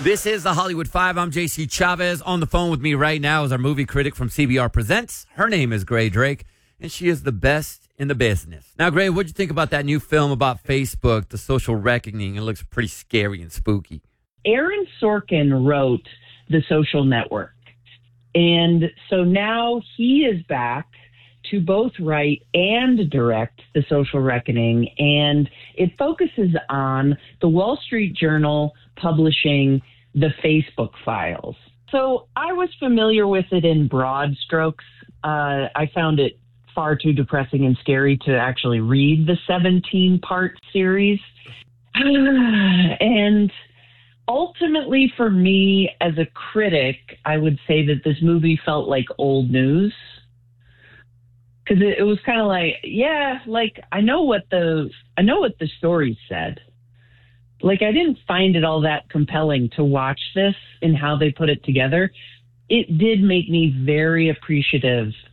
This is the Hollywood Five. I'm JC Chavez. On the phone with me right now is our movie critic from CBR Presents. Her name is Gray Drake, and she is the best in the business. Now, Gray, what'd you think about that new film about Facebook, The Social Reckoning? It looks pretty scary and spooky. Aaron Sorkin wrote The Social Network. And so now he is back to both write and direct The Social Reckoning. And it focuses on the Wall Street Journal publishing the Facebook files. So I was familiar with it in broad strokes. I found it far too depressing and scary to actually read the 17-part series. And ultimately, for me, as a critic, I would say that this movie felt like old news. Because it was kind of like, yeah, like I know what the story said. Like, I didn't find it all that compelling to watch this and how they put it together. It did make me very appreciative